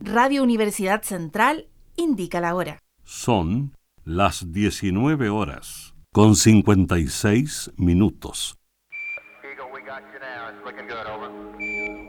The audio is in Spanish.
Radio Universidad Central indica la hora. Son las 19:56.